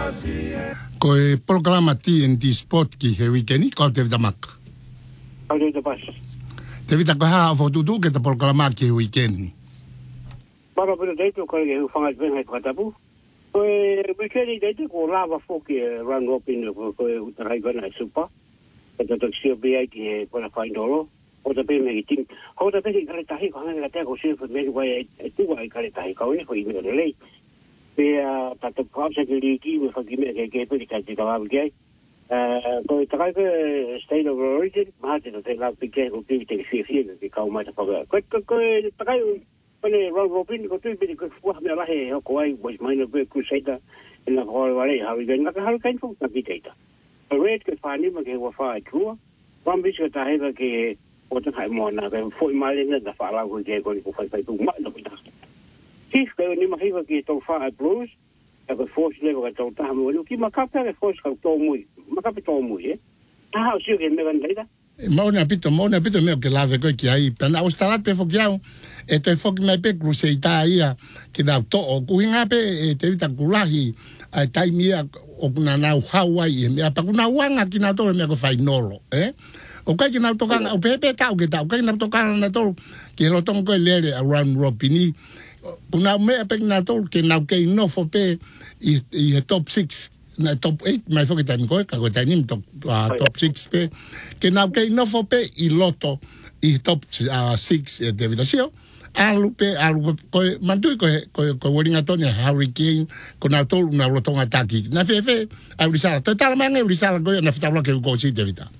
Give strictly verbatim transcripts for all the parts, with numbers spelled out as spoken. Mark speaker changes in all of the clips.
Speaker 1: Ko e programa T N T Sport ki he weekend ko te vita maka.
Speaker 2: Ai te pas.
Speaker 1: Te vita ko ha fo tu tu ke te programa ki he weekend.
Speaker 2: Para pero te ko ke hu fanga ben hai katapu. Ko e weekend te ko lava fo ki run robin ko ko utai ben ai super. Te te sio be ai ki ko na find all. O te pe me ki. Ko te pe ki kare tahi ko hanga te ko sio fo me ko e tu ai kare tahi ko ni ko i me le. Pea tata pāpsa ki riki me whakimea kei kei pere kai te kawawi kei. Ko i takai ke state of origin, mahate no te lau pike ko piki te whia whia ki kau mai ta whakea. Ko i takai pane Round Robin ko tui pere ko fuaha mea lahe e hoko ai was minor bird crusader e na whaare wale hawi kai ngaka haru kain fuk na ki teita. Ko red ke whanima ke hua whae krua, wambis ke taheva ke o te kai moa na ke fwoi male na na whaalau ko ke ko ni ko whai whai tu mai na pita. Kif kaya ni mahiwa ki tau whaa blues, e koe force level ka tau taha mua. Ki makapea ke force ka tau mui. Makape tau mui, eh? Taha o sio ke mea kan leida.
Speaker 1: Mauna pito, mauna pito mea ke lave koe ki ai. Tana o stalat pe foki au, e te foki mai pe kruse i tā ia, ki nau to o kuhinga pe, e te vita kulahi, ai tai mia o kuna nau hawai, e mea pakuna wanga ki nau to mea ko whai nolo, eh? O kai ki nau tokanga, o pepe tau ke tau, kai nau tokanga na tolu, ki helo tongo koe lere around Ropini, kuna mea pe na tol ke na ke no fo pe i i top six na top eight mai fo ke tani ko ka ko tani top uh, top six pe ke na ke no fo pe i loto i top uh, six de vitasio alu pe alu ko mantu ko ko ko wolinga toni hurricane ko na tol na loto ataki na fe fe a risala total man e risala ko na fita ke ko si de vita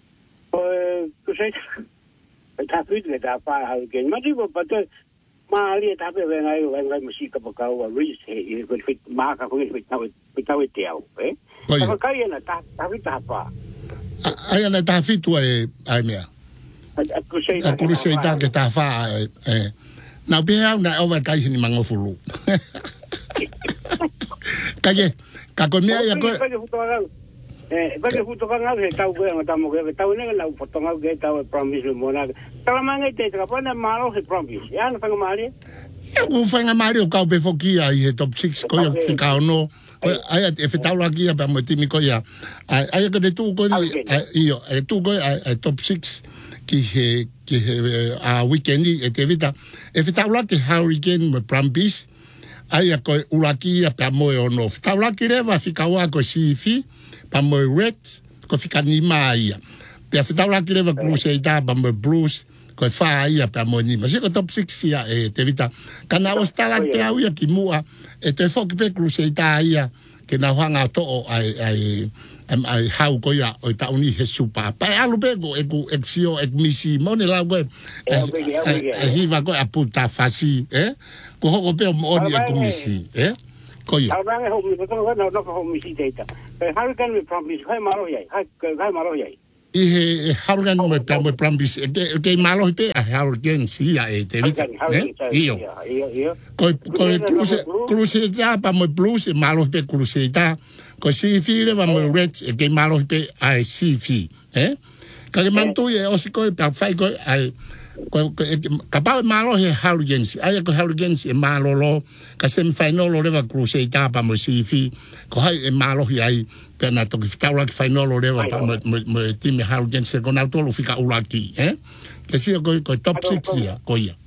Speaker 2: eh ko sei ta fit le ta pa hurricane ma digo pato ma ali ta pe venga ai venga musika pa ka o ris e ko fit ma ka ko fit tau tau te au eh ta ka ia na ta ta fit ta pa
Speaker 1: ai na ta fit tu e ai mea
Speaker 2: a ku sei
Speaker 1: a ku sei ta ke ta fa eh na be au na over kai ni mango fulu ka ye ka ko mea ya ko eh ba ke futo ka ngai tau ko nga tamo ke tau ne la foto nga ke tau promise mo na tala manga te ka pona malo he promise ya no fanga mali e ku fanga mali o ka be fokia i top six ko ya fika no ai e fitau la kia pa mo timi ko ya ai ke de tu ko ni io e tu ko ai top six ki he ki he a weekend e te vita e fitau la ki hurricane mo promise ai ko ulaki pa mo no fitau la ki reva fika wa ko sifi pa mo red ko fika ni mai pe fitau la ki reva crusader pa mo blues ko fa ia pa mo ni ma se ko top six ia e te vita kana o stala te au ia ki mua e te foki pe crusader ia ke na hanga to ai ai am ai hau ko ia o ta uni he supa pa alu pe ko e ko exio e misi mo ne la ko e hiva ko aputa fasi eh ko ho ko pe mo ni e ko misi eh ko ia
Speaker 2: a ranga ho mi ko no no ko misi data e how can we promise hai maro ia hai hai maro ia
Speaker 1: i he hurricane mo pa mo promise e ke malo pe a hurricane si ia e te vita eh io ko ko cruise cruise ya pa mo blues e malo pe cruise ta ko si file va mo red e ke malo pe ai si fi eh ka le manto e o si ko pa fai ko ai ko ka pa malo he hurricane ai ko hurricane e malo lo ka sem final lo leva cruise ta pa mo si fi ko hai e malo ai pena to ki fitaula ki final lo leva pa mo mo timi hurricane se ko na to lo fika ulaki eh que si ko ko top six ia ko ia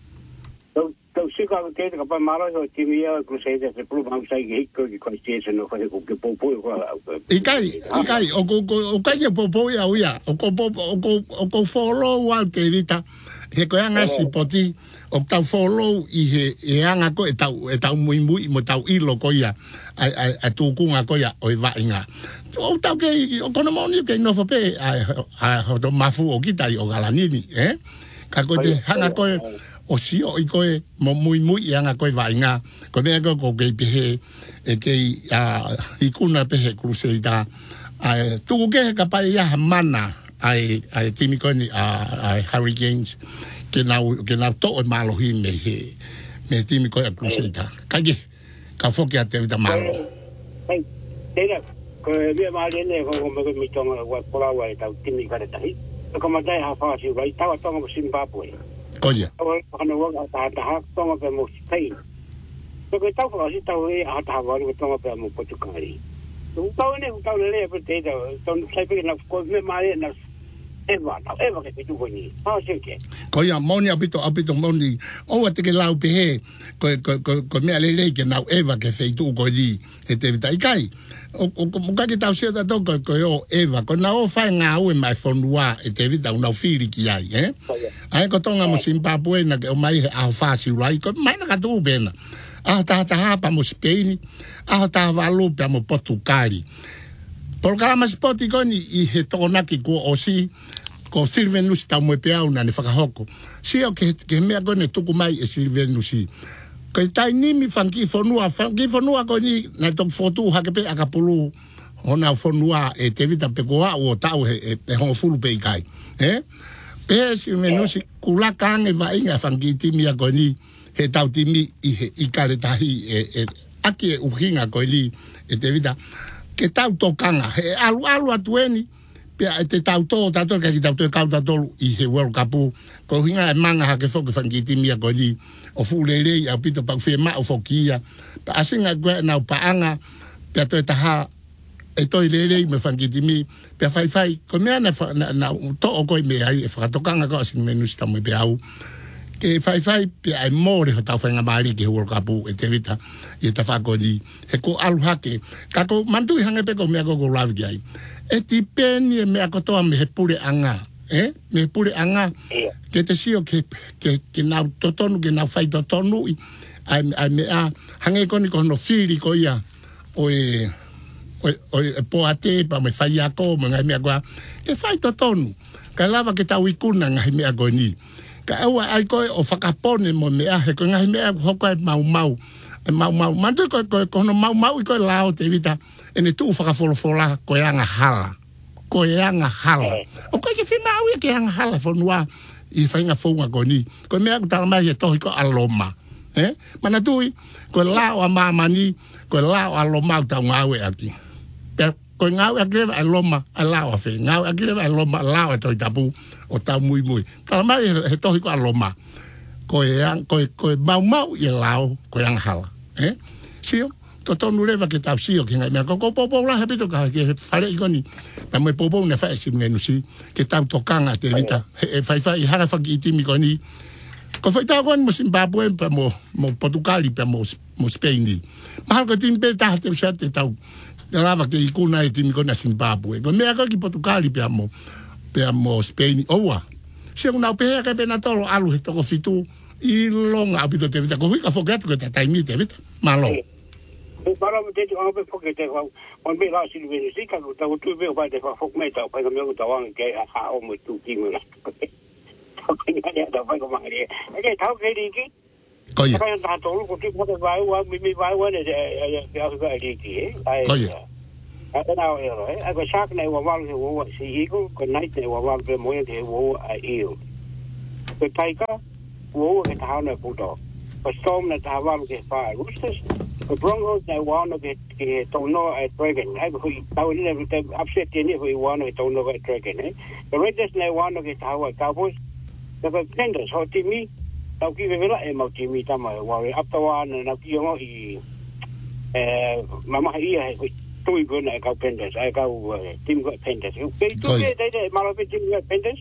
Speaker 2: to si ka ke ka pa malo so timi ia crusader se pro mau sai ke ko ki constitution no ko ke po po ko
Speaker 1: ikai ikai o ko o kai po po ia ia o ko o ko o ko follow al ke vita he ko anga si poti o tau follow i he e anga ko e tau e tau mui mui mo tau ilo ko ia ai ai a tu kunga ko ia o va inga o tau ke o kono mo ni ke no fo pe ai ai ho do mafu o kita i o galanini eh ka ko te hanga ko o si o i ko e mo mui mui i anga ko va inga ko me ko ko ke pe e ke a i kuna pe he crusader ai tu ke ka pa ia mana ai ai timi ko ni ai hurricanes que na que na to o malo hi me he me timi ko a crusader ka ge ka fo ke ate vita malo
Speaker 2: ai tera ko me ma le ne ko mo ko mi tonga wa pola wa ta timi ka ta hi ko ma dai ha fa si vai ta wa tonga Zimbabwe
Speaker 1: ko ya
Speaker 2: ko ana wa ta ta ha tonga pe mo sai ko ko ta fa si ta we a ta wa ko tonga pe mo ko tu kai Tu tau ne tau le pe te da ton sai pe na ko me mai na eva na eva ke tu koni ha se ke
Speaker 3: ko ia moni apito apito moni o te ke lau pe he ko ko ko me ale le ke na eva ke fe tu ko di e te vita ikai o o ka ke tau se da to ko ko o eva ko na o fa nga o mai fonua e te vita una fili ki ai eh ai ko tonga mo Zimbabwe na ke o mai a fa si rai ko mai na ka tu bena a ta ta pa mo Spain a ta va lu pa mo Portugali por kala mas poti ko ni i he tona ki ko o si ko Silvenus ta mo pe au na ne whakahoko. Si o ke ke mea ko ne tuku mai e Silvenus. Ko tai ni mi fanki fonua, fanki fonua ko ni na tok fotu ha ke pe akapulu ona fonua e te vita pe ko o tau he e ho fulu pe kai. Eh? Pe Silvenus kula kange va inga fanki timi ko ni he tau timi i he i kale tahi e e aki e uhinga ko li e te vita ke tau tokanga he alu alu atueni pe te tau to tato ka ki tau to ka tato i he World Cup ko hinga e manga ha ke fo ke fangiti mia ko ni o fulele a pito pa fe ma o fokia pa asinga gwe na pa anga pe to ta ha e to lele me fangiti mi pe fai fai ko me na na to o ko me ai e fa to kanga ko asin menu sta mo pe au ke fai fai pe ai more ho ta fanga mali ke World Cup e te vita e ta fa ko ni e ko alu hake ka ko mandu hanga pe ko me ko ko live gai e ti peni e me akotoa me he pure anga eh me pure anga ke te sio ke ke ke na totonu ke na fai totonu ai ai me a hange ko ni ko no fili ko ia o e o e po ate pa me fai ako me ngai me agua ke fai totonu ka lava ke tau ikuna ngai me ago ni ka au ai ko o fakapone mo me a he ko ngai me ho ko mau mau mau mau manto ko ko no mau mau ko lao te vita ene tu fakafolofola ko yanga hala ko yanga hala o ko ke fima au ke yanga hala fonua i fainga fonga ko ni ko me ak tala mai to ko aloma eh mana tu ko lao ama mani ko lao aloma ta ngawe aki ko ngawe aki aloma alao fe ngawe aki aloma lao to tapu o ta muy muy tala mai to ko aloma ko yang ko ko mau mau i lao ko yang hala eh sio to to no leva que ta sio que ngai me ko ko popo la repito ka que fare igoni na me popo ne fa sim ne nusi que ta tokanga te vita e fai fai hara fa ki timi koni ko foi ta kon mo Zimbabwe pa mo mo Portugal pa mo mo Spain ma ko tin pe ta te sa te ta lava que ikuna e timi kona Zimbabwe ko me ka ki Portugal pa mo pa mo Spain owa se una pe ka pe na tolo alu to ko fitu i longa apito te vita ko hui ka fogato que ta taimi te vita malo
Speaker 2: e para me te o be foke te ko on be la si le si ka ta tu be ba te fa fok me ta pa ka me ta wang ke a o mo tu ki mo la ko ni ya da fa ko ma ri e ta ke ri ki
Speaker 3: ko ya
Speaker 2: ka ta to ko ti mo te vai wa mi mi vai wa ne e ya ga ri ki e ai
Speaker 3: ko ya
Speaker 2: a ta na e ro e a ko sak nei wa wa wo si i ko ko nai te wa wa be mo te wo a i o ko tai ka wo ke ta na pu do ko storm na ta wa ke fa roosters the Broncos they want to get ke tono a dragon ai ko tau ni ne upset ni ko want to tono a dragon eh the Raiders they want to get Hawaii Cowboys the Commanders ho timi tau ki vela e mau timi tama wa up to one na ki ngo i eh mama i ai ko tui ko na ka Commanders ai ka tim ko Commanders ke tu ke dai dai malo pe tim Commanders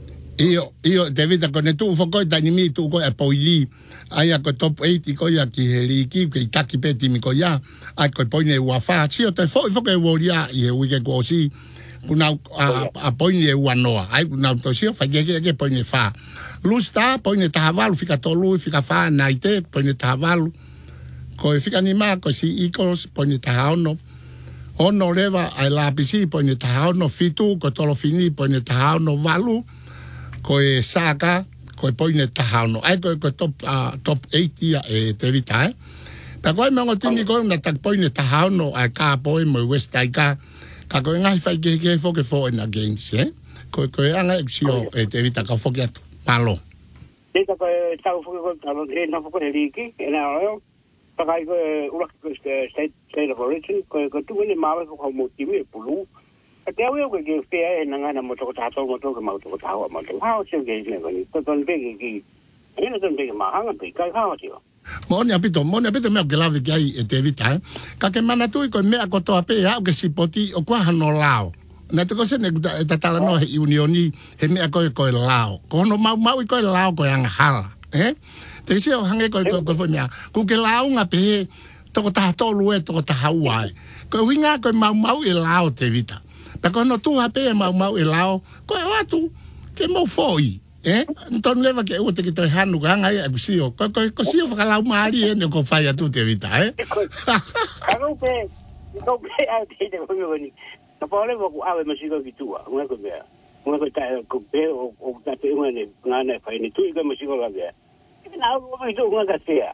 Speaker 3: io io David con tu foco da nimi tu ko e poi ai ko top eight ko ya ki heli ki ke taki peti mi ko ya ai ko poi ne wa fa si o te fo fo ke wo ya i e wi ke ko si kuna a poi ne wa no ai kuna to si fa ke ke poi ne fa lu sta poi ne ta valu fika to lu fika fa na ite poi ne ta valu ko fika ni ma ko si Eagles poi ne ta ono ono leva ai la pisi poi ne ta ono fitu ko to lo fini poi ne ta ono valu ko e saka ko e poine tahano ai ko ko top uh, top eight ia e te vita eh pa ko me ngoti ko na tak poine tahano ai ka po mo west ai ka ka ko ngai fai ke ke fo ke fo en against eh ko ko anga exio e te vita ka fo ke palo
Speaker 2: te ka ko tau fo ko talo e na fo ko liki e na ro pa kai ko ura ko state state of origin ko ko tu ni ma ko mo timi pulu te au ko ke fe e na ngana mo to ta to mo to ko mo to ta wa mo to ha o se ke ne ko ni to ton be ki e na ton be ma ha ngai kai ha o ti
Speaker 3: Moni apito, moni apito mea ke lave ki ai e te vita, eh. Ka ke mana tui ko mea ko toa pe au ke sipoti o kwa hano lao. Na te kose ne e tatala no he unioni he mea koe koe lao. Ko hono mau mau i koe lao koe anga hala, eh? Te kisi o hange koe koe koe koe mea. Ku ke lao nga pe he toko taha tolu e toko taha uai. Koe winga koe mau mau i lao te vita. Ta koe no tuha pe e mau mau i lao, koe watu ke mau foi. Eh, então leva que eu tenho que estar no ganho aí, é possível. Co se eu falar uma área, eu não faço tudo evita, eh?
Speaker 1: Não tem, não tem a ideia de como ele. Não pode levar com água, mas fica aqui tua, não é como é. Não é que tá com pé ou ou tá tem uma né, não é para ele tu e como fica lá ver. Não, não estou com a gacia.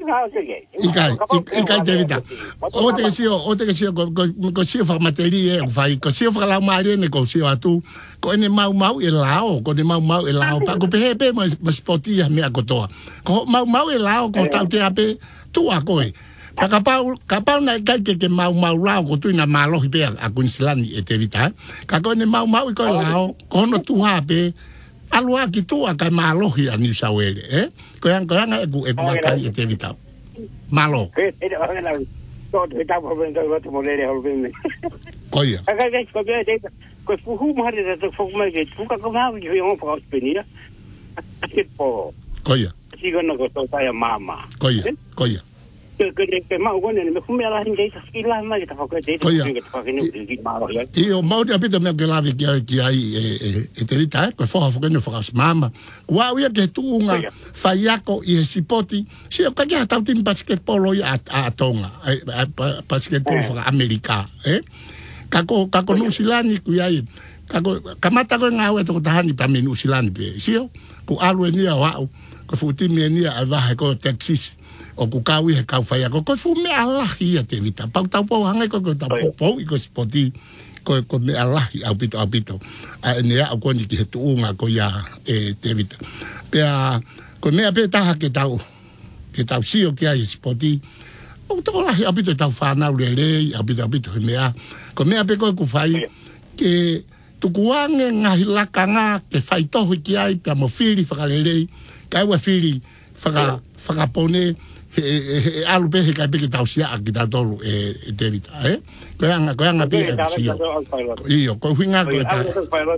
Speaker 3: Ikai, ikai te vita. O te que o te que ko ko si fa materia e fai ko si fa la mari ne ko si atu ko ne mau mau e lao ko ne mau mau e lao pa ko pe pe mas mas potia me akotoa. Ko mau mau e lao ko tau te ape tu a koe. Pa ka pau ka pau na kai ke ke mau mau lao ko tu na malo hi pe a Queensland e te vita. Ka ko ne mau mau ko lao ko no tu ha pe alua ki tu a ka malo hi a New South Wales, eh? Ko yang ko yang e ku e ku ka e te vita. Malo.
Speaker 1: Eh, eh, ahora la todo está por dentro de tu molere olvime.
Speaker 3: Koia.
Speaker 1: Aga ga ko be de ko fu ma de de fu ma ge fu ka ko ma ge yo pa ospenia. Ake po.
Speaker 3: Koia.
Speaker 1: Si go no ko to sa mama.
Speaker 3: Koia. Koia.
Speaker 1: Que que que ma go ne me fu me la gente sa skila ma ge ta fa ko de que fa que no ki ma ro ya.
Speaker 3: E o mau de apita me que la vi que que ai e te vita ko fo fo que no fa mama. Wa wi ke tu nga faiako i sipoti si o ka ga ta tim basketball a a tonga basketball fa America, eh? Kako kako New Zealand ku ai kako kamata ko nga we to tahani pa New Zealand pe si o ku alu ni wa ko futi me ni a va ko Texas o ku kawi he kau fai ako ko fu me Allah ia te vita pau tau po hanga ko ko tau po i ko spoti ko ko me Allah au pito au pito a ne a ko ni ki tu nga ko ya e te vita pe a ko me a pe ta ha ke tau ke tau si o ki ai spoti o to la au pito tau fa na le le au pito au pito me a ko me a pe ko ku fai ke tu kuange nga hilaka nga ke fai to ki ai pe mo fili fa le le ka wa fili fa fa pone e alu pe ka pe ki tau sia ki tau tolu e te vita, eh? Ko anga ko anga pe si io ko hinga ko ta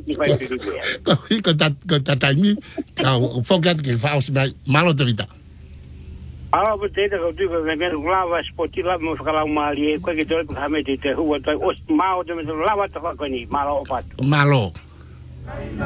Speaker 3: ko ko ta ko ta ta mi ka forget que faz malo te vita.
Speaker 1: Ah, but te ko tu ko me lava spoti la mo fa la mali ko ki to ko ha me te hu wa ta os mau de me lava ta ko ni malo pat.
Speaker 3: Malo.